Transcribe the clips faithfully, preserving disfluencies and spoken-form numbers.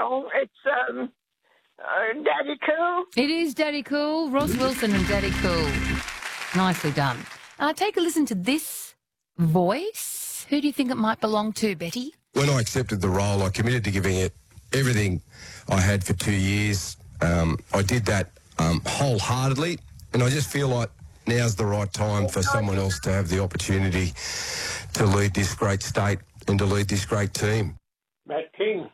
song. It's um, uh, Daddy Cool. It is Daddy Cool. Ross Wilson and Daddy Cool. Nicely done. Uh, take a listen to this voice. Who do you think it might belong to, Betty? When I accepted the role, I committed to giving it everything I had for two years. Um, I did that um, wholeheartedly, and I just feel like now's the right time for someone else to have the opportunity to lead this great state and to lead this great team. Matt King.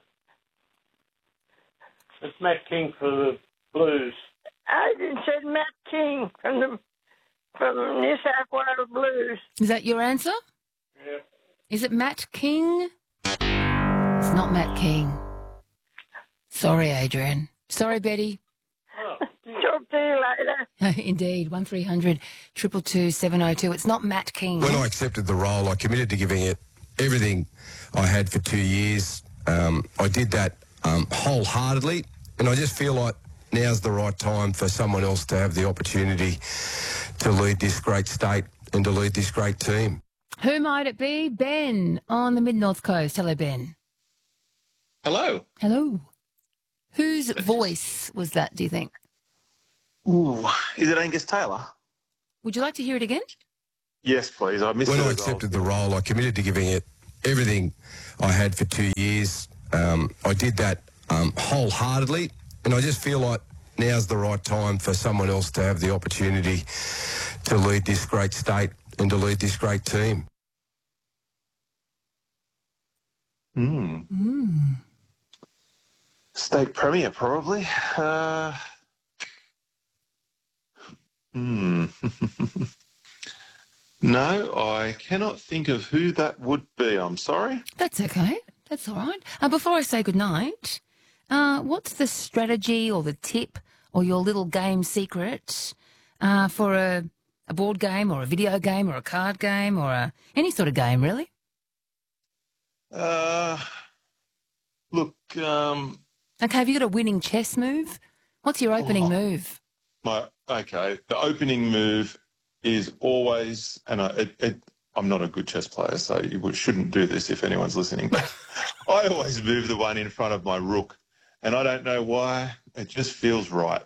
It's Matt King for the Blues. I just said Matt King from the from New South Wales Blues. Is that your answer? Yeah. Is it Matt King? It's not Matt King. Sorry, Adrian. Sorry, Betty. Oh, Talk to you later. Indeed, one three hundred two two two seven oh two. It's not Matt King. When I accepted the role, I committed to giving it everything I had for two years. Um, I did that um, wholeheartedly, and I just feel like now's the right time for someone else to have the opportunity to lead this great state and to lead this great team. Who might it be? Ben on the Mid-North Coast. Hello, Ben. Hello. Hello. Whose voice was that, do you think? Ooh, is it Angus Taylor? Would you like to hear it again? Yes, please. I missed When it. I as well. accepted the role, I committed to giving it everything I had for two years. Um, I did that um, wholeheartedly, and I just feel like now's the right time for someone else to have the opportunity to lead this great state and to lead this great team. Hmm. Mm. State Premier, probably. Uh, hmm. No, I cannot think of who that would be. I'm sorry. That's okay. That's all right. Uh, before I say goodnight, uh, what's the strategy or the tip or your little game secret uh, for a, a board game or a video game or a card game or a, any sort of game, really? Uh, look, um, Okay, have you got a winning chess move? What's your opening Oh. move? my okay. The opening move is always, and I, it, it, I'm not a good chess player, so you would- shouldn't do this if anyone's listening. But I always move the one in front of my rook, and I don't know why. It just feels right.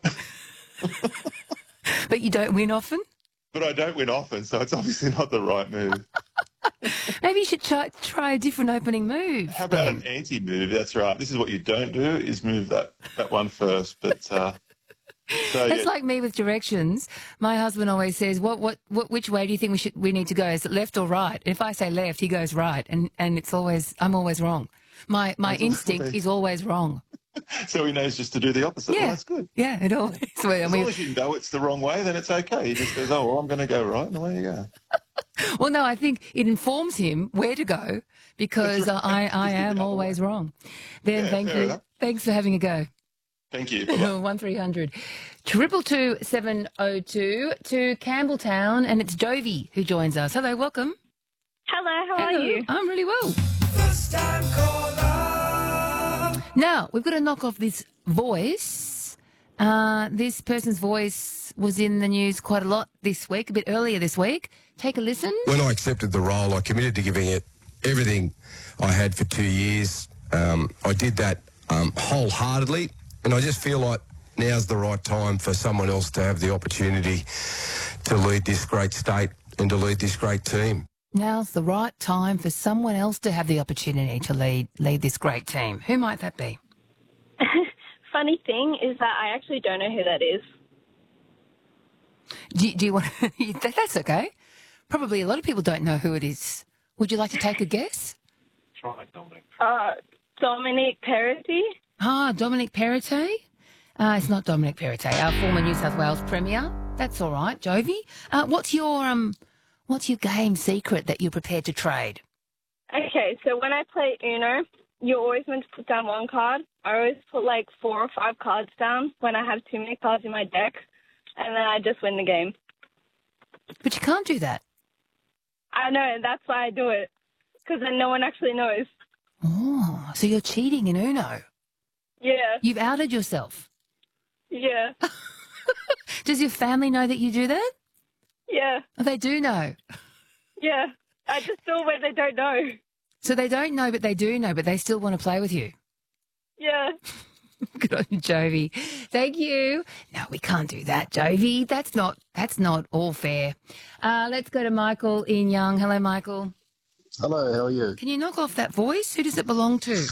But you don't win often? But I don't win often, so it's obviously not the right move. Maybe you should try, try a different opening move. How about an anti-move? That's right. This is what you don't do, is move that, that one first. But uh, so It's yeah, like me with directions. My husband always says, "What, what, what? Which way do you think we should, we need to go? Is it left or right?" If I say left, he goes right, and, and it's always, I'm always wrong. My my That's instinct okay. is always wrong. so he knows just to do the opposite. Yeah. Well, that's good. Yeah, it always. Well, I As mean, long as you know it's the wrong way, then it's okay. He just goes, "Oh, well, I'm going to go right," and away you go. well, no, I think it informs him where to go because I I am always wrong. Ben, Yeah, thank fair you. enough. Thanks for having a go. Thank you. Bye-bye. One three hundred triple two seven oh two to Campbelltown, and it's Jovi who joins us. Hello, welcome. Hello, how Hello. are you? I'm really well. Now, we've got to knock off this voice. Uh, this person's voice was in the news quite a lot this week, a bit earlier this week. Take a listen. When I accepted the role, I committed to giving it everything I had for two years. Um, I did that um, wholeheartedly, and I just feel like now's the right time for someone else to have the opportunity to lead this great state and to lead this great team. Now's the right time for someone else to have the opportunity to lead lead this great team. Who might that be? Funny thing is that I actually don't know who that is. Do, you- do you want to... That's okay. Probably a lot of people don't know who it is. Would you like to take a guess? Try Dominic. Uh, Dominic Perrotty? Ah, Dominic Perrottet? Uh, it's not Dominic Perrottet, our former New South Wales Premier. That's all right, Jovi. Uh, what's your um, what's your game secret that you're prepared to trade? Okay, so when I play Uno, you're always meant to put down one card. I always put like four or five cards down when I have too many cards in my deck, and then I just win the game. But you can't do that. I know, that's why I do it, because then no one actually knows. Oh, so you're cheating in Uno. Yeah, You've outed yourself. yeah, Does your family know that you do that? yeah, Oh, they do know. yeah. I just do it when they don't know. So they don't know, but they do know, but they still want to play with you. Yeah. Good on you, Jovi. Thank you. No, we can't do that, Jovi. That's not that's not all fair. Uh, let's go to Michael in Young. Hello, Michael. Hello, how are you? Can you knock off that voice? Who does it belong to?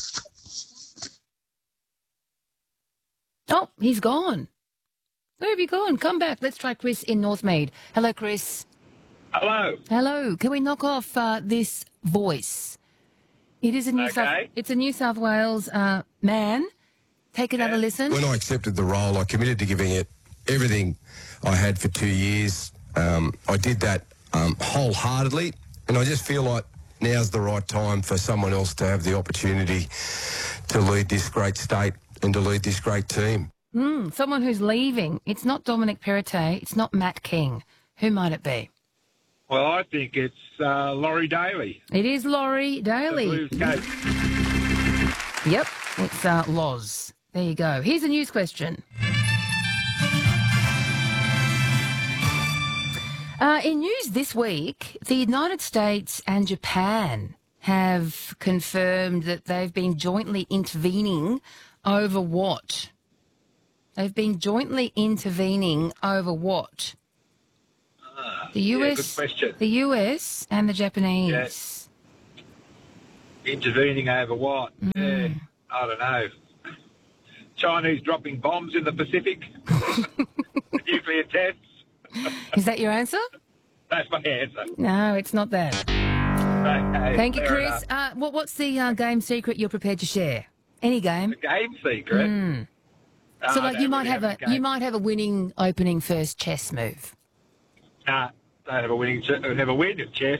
Oh, he's gone. Where have you gone? Come back. Let's try Chris in Northmead. Hello, Chris. Hello. Hello. Can we knock off uh, this voice? It is a New South. Okay. It's a New South Wales uh, man. Take another listen. When I accepted the role, I committed to giving it everything I had for two years. Um, I did that um, wholeheartedly, and I just feel like now's the right time for someone else to have the opportunity to lead this great state and to lead this great team. Mm, someone who's leaving. It's not Dominic Perrottet. It's not Matt King. Who might it be? Well, I think it's uh, Laurie Daly. It is Laurie The Daly. Blues coach. Yep, it's uh, Loz. There you go. Here's a news question. Uh, in news this week, the United States and Japan have confirmed that they've been jointly intervening over what? They've been jointly intervening over what? The U S, yeah, good question. the U S and the Japanese. Yes. Intervening over what? Mm. Yeah, I don't know. Chinese dropping bombs in the Pacific. Nuclear tests. Is that your answer? That's my answer. No, it's not that. Okay, Thank you, fair Chris. enough. Uh, what, what's the uh, game secret you're prepared to share? Any game? The game secret. Mm. Oh, So, I like, don't you might really have a game. you might have a winning opening first chess move. Nah, don't have a winning. Ch- never win at chess.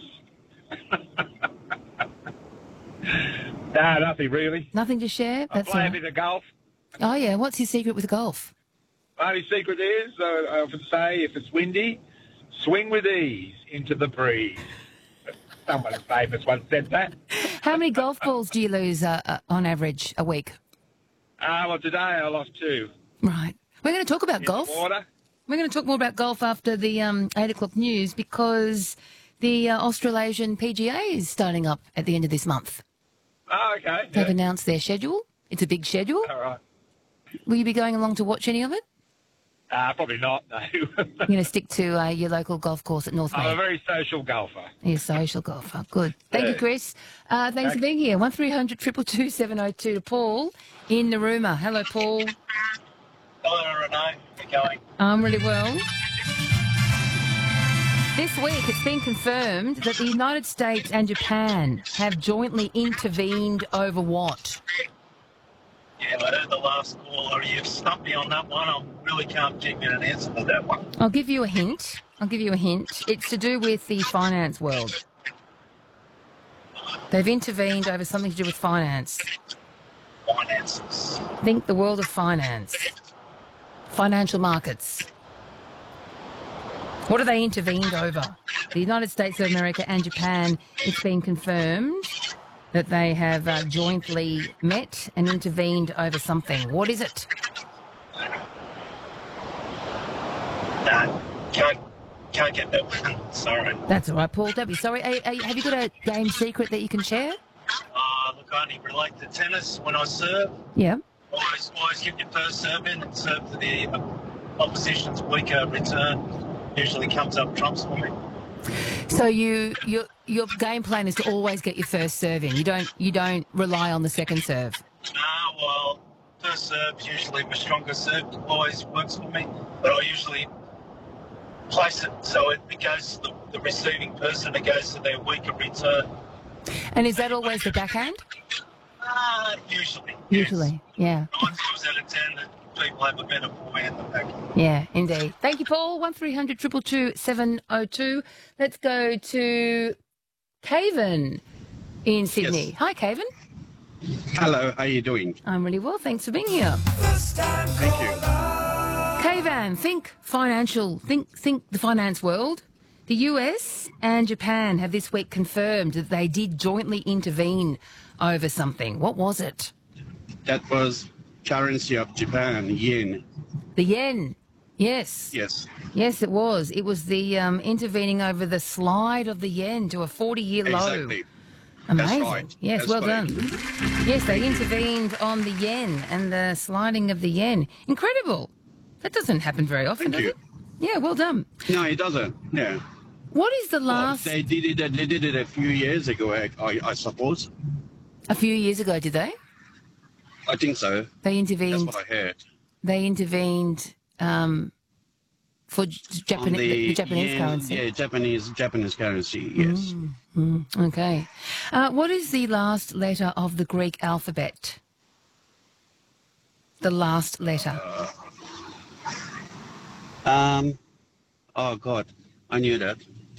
Nah, nothing really. Nothing to share. I That's play all a right. bit of golf. Oh yeah. What's your secret with golf? My only secret is, uh, I often say, if it's windy, swing with ease into the breeze. Someone famous once said that. How many golf balls do you lose uh, uh, on average a week? Ah, well, today I lost two. Right. We're going to talk about In golf. the water. We're going to talk more about golf after the um, eight o'clock news because the uh, Australasian P G A is starting up at the end of this month. Oh, okay. They've Yeah. announced their schedule. It's a big schedule. All right. Will you be going along to watch any of it? Ah, probably not, no. You're going to stick to uh, your local golf course at I'm a Northmead. very social golfer. You're a social golfer. Good. Thank you, Yeah. Chris. Uh, thanks for being here. one three hundred two two two seven oh two to Paul in Narooma. Hello, Paul. Hello, Renee. How you going? I'm really well. This week, it's been confirmed that the United States and Japan have jointly intervened over what? Yeah, I heard the last caller. You've stumped me on that one. I really can't give you an answer to that one. I'll give you a hint. I'll give you a hint. It's to do with the finance world. They've intervened over something to do with finance. Finances. Think the world of finance. Financial markets. What have they intervened over? The United States of America and Japan, it's been confirmed that they have uh, jointly met and intervened over something. What is it? No, can't, can't get that one. Sorry. That's all right, Paul. Don't be sorry. Are, are, have you got a game secret that you can share? Uh, look, I only relate to tennis when I serve. Yeah. Always, always give your first serve in and serve to the opposition's weaker return. Usually comes up trumps for me. So you your your game plan is to always get your first serve in. You don't you don't rely on the second serve. Ah, well, first serve usually my stronger serve always works for me, but I usually place it so it, it goes to the, the receiving person, it goes to their weaker return. And is that always the backhand? Ah, usually. Usually, yeah. Yes. Nine times out of ten, that people have a better forehand than back. Yeah, indeed. Thank you, Paul. one three hundred two two two seven oh two. Let's go to Caven in Sydney. Yes. Hi, Caven. Hello, how are you doing? I'm really well. Thanks for being here. Thank you. Cavan, think financial, think think the finance world. The U S and Japan have this week confirmed that they did jointly intervene over something. What was it? That was currency of Japan, yen. The yen. Yes. Yes. Yes, it was. It was the um, intervening over the slide of the yen to a forty-year low. Exactly. Amazing. right. Yes, That's well correct. done. Yes, they intervened on the yen and the sliding of the yen. Incredible. That doesn't happen very often, Thank does you. it? Yeah, well done. No, it doesn't. Yeah. What is the Well, last... they did it. They did it a few years ago. I, I, I suppose. A few years ago, did they? I think so. They That's intervened... what I heard. They intervened um, for J- Japan- On the, the Japanese yen- currency. Yeah, Japanese Japanese currency. Yes. Mm, okay. Uh, what is the last letter of the Greek alphabet? The last letter. Um. Oh God, I knew that.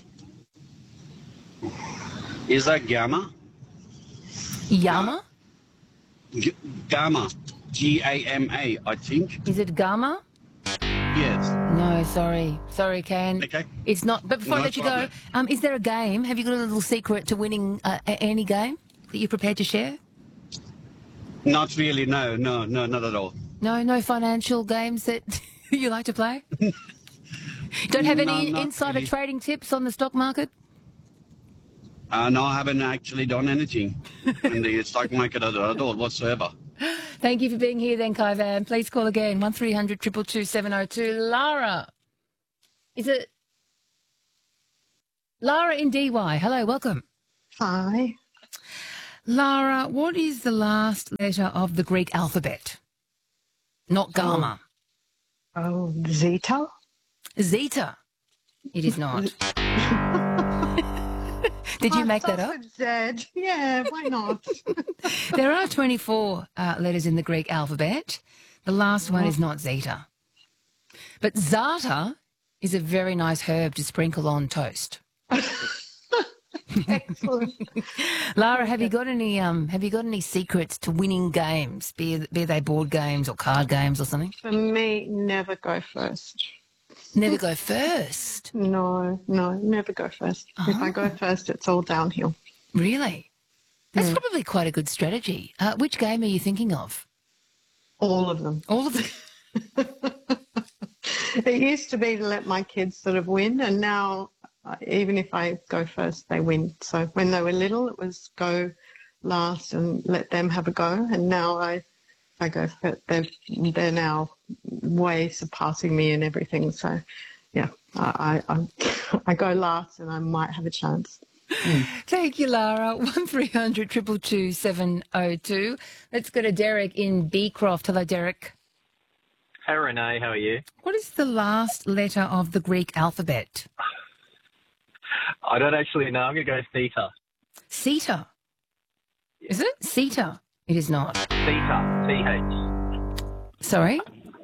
Is that gamma? Yama? G- gamma. G A M A, I think. Is it Gamma? Yes. No, sorry. Sorry, Ken. Okay. It's not. But before I No let you problem. go, um, is there a game? Have you got a little secret to winning uh, a- any game that you're prepared to share? Not really. No, no, no, not at all. No, no financial games that you like to play? Don't have any No, not insider really. trading tips on the stock market? Uh, no, I haven't actually done anything in the stock market at at all whatsoever. Thank you for being here then, Kai Van. Please call again, one three hundred two two two seven oh two. Lara. Is it... Lara in D Y. Hello, welcome. Hi. Lara, what is the last letter of the Greek alphabet? Not Gamma. Oh, Zeta? Zeta. It is not. Did you I make that thought up? it said, yeah, why not? There are twenty-four uh, letters in the Greek alphabet. The last one is not Zeta. But Zata is a very nice herb to sprinkle on toast. Excellent. Lara, have you got any um have you got any secrets to winning games, be be they board games or card games or something? For me, never go first. Never go first. No, no, never go first. If I go first, it's all downhill. Really? That's Yeah. probably quite a good strategy. Uh, which game are you thinking of? All of them. All of them. It used to be to let my kids sort of win, and now uh, even if I go first, they win. So when they were little, it was go last and let them have a go, and now I, I go first. They're they're now way surpassing me in everything. So yeah, I I, I, I go last, and I might have a chance. Thank you, Lara. one three hundred two two two seven oh two. Let's go to Derek in Beecroft. Hello, Derek. Hey, Renee, how are you? What is the last letter of the Greek alphabet? I don't actually know. I'm going to go theta. Theta. Is it? Theta. It is not. Theta. T H. Sorry?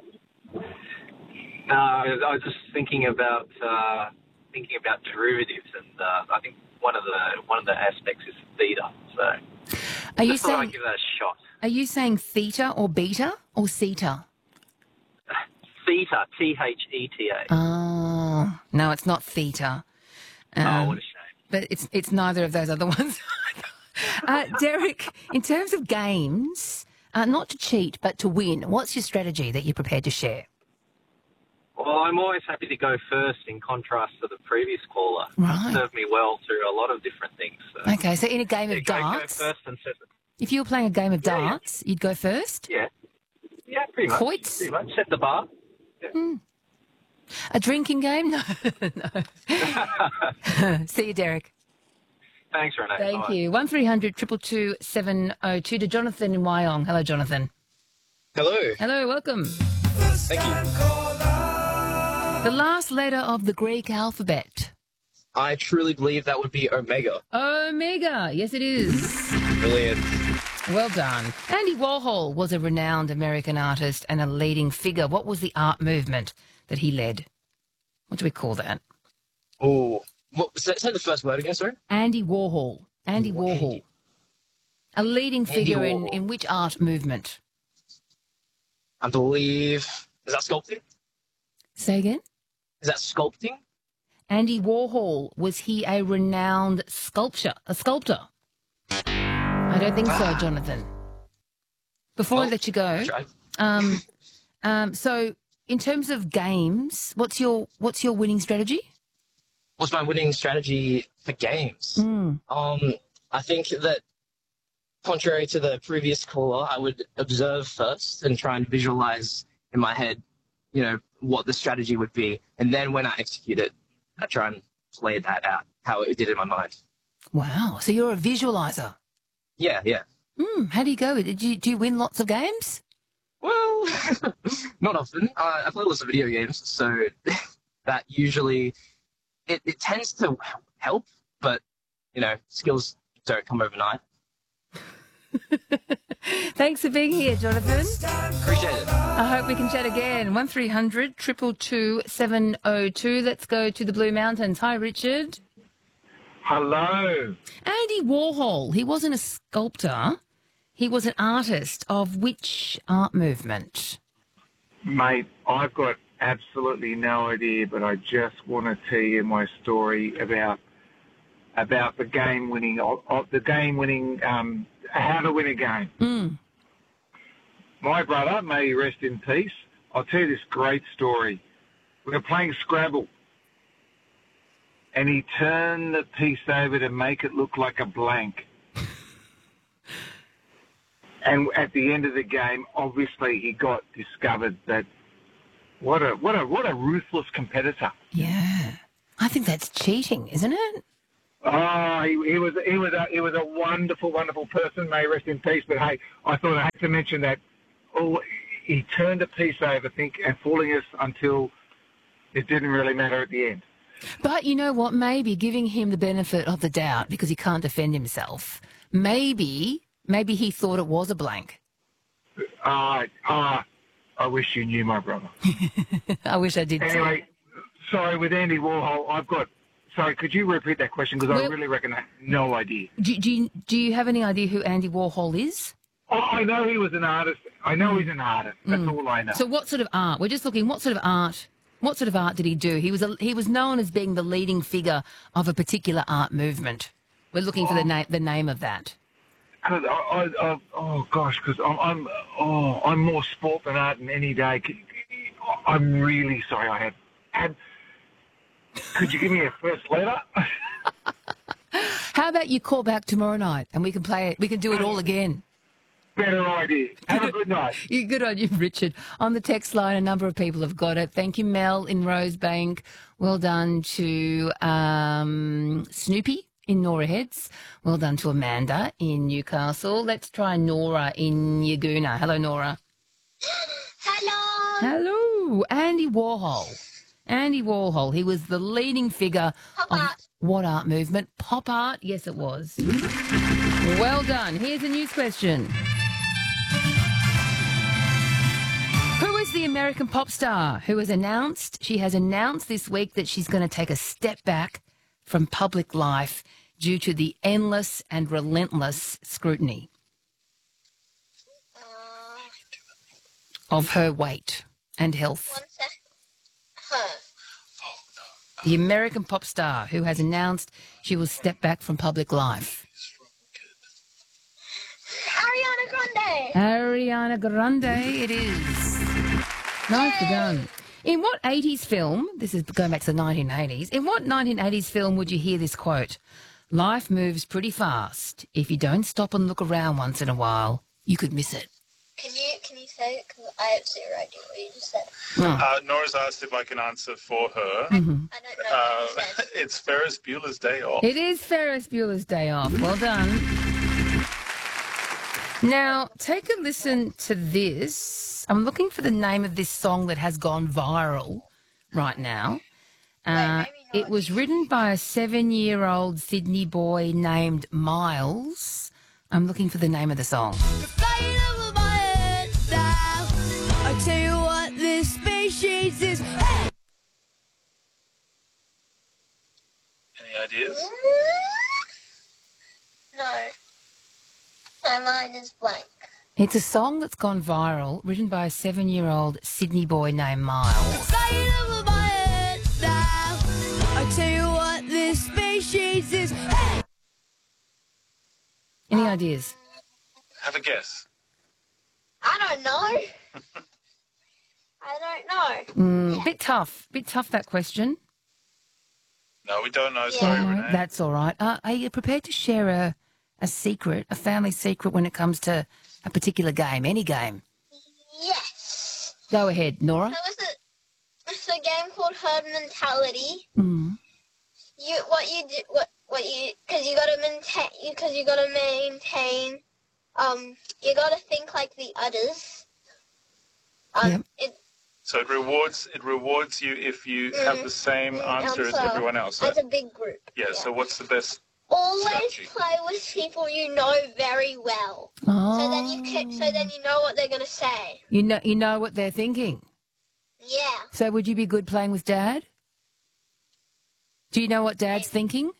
No, I was, I was just thinking about uh, thinking about derivatives, and uh, I think one of the one of the aspects is theta. So Are you just thought I'd saying give that a shot. are you saying theta or beta or theta? Theta. T H E T A. Oh, no, it's not theta. Oh, Um, what a shame. But it's it's neither of those other ones. uh, Derek, in terms of games, uh, not to cheat but to win, what's your strategy that you're prepared to share? Well, I'm always happy to go first in contrast to the previous caller. Right. It served me well through a lot of different things. So. Okay, so in a game Yeah, of go, go darts, first and set the, if you were playing a game of Yeah, yeah. darts, you'd go first? yeah. Yeah, pretty much. Quoits? Pretty much. Set the bar. A drinking game? No. no. See you, Derek. Thanks, Renee. Thank Bye. you. one three hundred two two two seven oh two to Jonathan in Wyong. Hello, Jonathan. Hello. Hello, welcome. Thank you. The last letter of the Greek alphabet. I truly believe that would be Omega. Omega. Yes, it is. Brilliant. Well done. Andy Warhol was a renowned American artist and a leading figure. What was the art movement that he led? What do we call that? Oh, what, say, say the first word again, sorry. Andy Warhol. Andy Warhol. A leading Andy figure in, Warhol. in which art movement? I believe, is that sculpting? Say again? Is that sculpting? Andy Warhol, was he a renowned sculptor? A sculptor? I don't think so, Jonathan. Before I Well, let you go, Try. um, um, so in terms of games, what's your what's your winning strategy? What's my winning strategy for games? Mm. Um, I think that, contrary to the previous caller, I would observe first and try and visualize in my head, you know, what the strategy would be. And then when I execute it, I try and play that out, how it did in my mind. Wow. So you're a visualizer. Yeah, yeah. Mm, how do you go? Did you, do you win lots of games? Well, not often. Uh, I play lots of video games, so that usually, it, it tends to help, but, you know, skills don't come overnight. Thanks for being here, Jonathan. Appreciate it. I hope we can chat again. one three hundred two two two seven oh two. Let's go to the Blue Mountains. Hi, Richard. Hello. Andy Warhol, he wasn't a sculptor. He was an artist of which art movement? Mate, I've got absolutely no idea, but I just want to tell you my story about about the game winning, of, of the game winning, um, how to win a game. Mm. My brother, may he rest in peace, I'll tell you this great story. We were playing Scrabble, and he turned the piece over to make it look like a blank. And at the end of the game, obviously, he got discovered that what a what a what a ruthless competitor. Yeah, I think that's cheating, isn't it? Oh, he, he was he was a he was a wonderful, wonderful person. May he rest in peace. But hey, I thought I had to mention that. Oh, he turned a piece over, think, and fooling us until it didn't really matter at the end. But you know what? Maybe giving him the benefit of the doubt because he can't defend himself. Maybe. Maybe he thought it was a blank. Ah, uh, uh, I wish you knew my brother. I wish I did anyway, too. Sorry, with Andy Warhol, I've got... Sorry, could you repeat that question? Because I well, really reckon I have no idea. Do, do, you, do you have any idea who Andy Warhol is? Oh, I know he was an artist. I know he's an artist. That's mm. all I know. So what sort of art? We're just looking, what sort of art... What sort of art did he do? He was a, he was known as being the leading figure of a particular art movement. We're looking for the, na- the name of that. Because I, I, I, oh gosh, because I'm, I'm, oh, I'm more sport than art in any day. I'm really sorry. I had, had. Could you give me a first letter? How about you call back tomorrow night and we can play it? We can do it all again. Better idea. Have a good night. Good on you, Richard. On the text line, a number of people have got it. Thank you, Mel in Rosebank. Well done to um, Snoopy in Nora Heads. Well done to Amanda in Newcastle. Let's try Nora in Yagoona. Hello, Nora. Hello. Hello. Andy Warhol. Andy Warhol. He was the leading figure Pop of art. what art movement? Pop art? Yes, it was. Well done. Here's a news question. Who is the American pop star who has announced, she has announced this week that she's going to take a step back from public life due to the endless and relentless scrutiny Uh, of her weight and health? one sec. Her. The American pop star who has announced she will step back from public life. Ariana Grande. Ariana Grande, it is. Nicely done. In what eighties film, this is going back to the nineteen eighties, in what nineteen eighties film would you hear this quote? Life moves pretty fast. If you don't stop and look around once in a while, you could miss it. Can you can you say it? Because I have zero idea what you just said. Oh. Uh, Nora's asked if I can answer for her. Mhm. I don't know Uh, what you said. it's Ferris Bueller's Day Off. It is Ferris Bueller's Day Off. Well done. Now, take a listen to this. I'm looking for the name of this song that has gone viral right now. Uh, it was written by a seven-year-old Sydney boy named Miles. I'm looking for the name of the song. I tell you what, this species is. Hey! Any ideas? No. My mind is blank. It's a song that's gone viral, written by a seven-year-old Sydney boy named Miles. I tell you what, this species is. Hey! Any ideas? Have a guess. I don't know. I don't know. Mm, bit tough. Bit tough, that question. No, we don't know. Sorry, No, Renee. that's all right. Uh, are you prepared to share a, a secret, a family secret when it comes to a particular game, any game? Yes. Go ahead, Nora. So it's a, it's a game called Herd Mentality. Mm. You what you do what what you because you gotta maintain because you gotta maintain um you gotta think like the others. Um, Yep. it, So it rewards it rewards you if you Mm, have the same mm, answer as also, everyone else. as a big group. yeah, So what's the best? Always strategy? play with people you know very well. Oh. So then you can, so then you know what they're gonna say. You know, you know what they're thinking. Yeah. So would you be good playing with Dad? Do you know what Dad's thinking?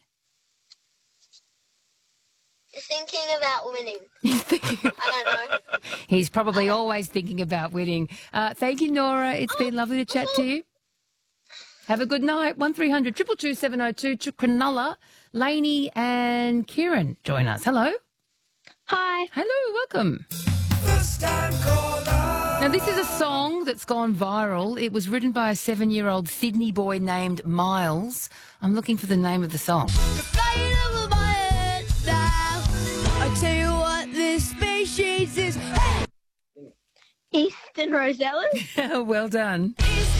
Thinking about winning. I don't know. He's probably always thinking about winning. Uh, thank you, Nora. It's been lovely to chat to you. Have a good night. one three hundred two two two seven oh two. Cronulla, Lainey and Kieran join us. Hello. Hi. Hello, welcome. Now, this is a song that's gone viral. It was written by a seven-year-old Sydney boy named Miles. I'm looking for the name of the song. I tell you what this species is. Hey! Easton Rosella. Well done. East